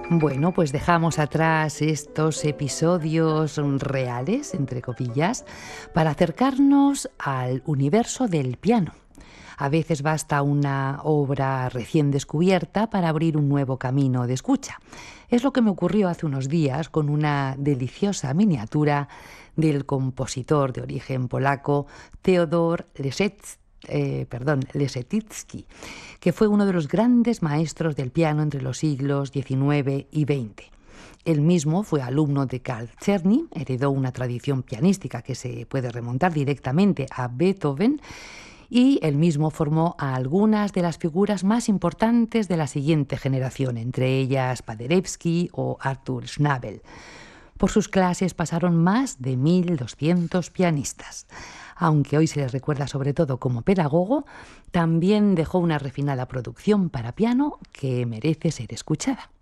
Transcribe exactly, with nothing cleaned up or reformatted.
Bueno, pues dejamos atrás estos episodios reales, entre comillas, para acercarnos al universo del piano. A veces basta una obra recién descubierta para abrir un nuevo camino de escucha. Es lo que me ocurrió hace unos días con una deliciosa miniatura del compositor de origen polaco Theodor Leschetz, eh, perdón, Leschetizky, que fue uno de los grandes maestros del piano entre los siglos diecinueve y veinte. Él mismo fue alumno de Carl Czerny, heredó una tradición pianística que se puede remontar directamente a Beethoven, y él mismo formó a algunas de las figuras más importantes de la siguiente generación, entre ellas Paderewski o Arthur Schnabel. Por sus clases pasaron más de mil doscientos pianistas. Aunque hoy se les recuerda sobre todo como pedagogo, también dejó una refinada producción para piano que merece ser escuchada.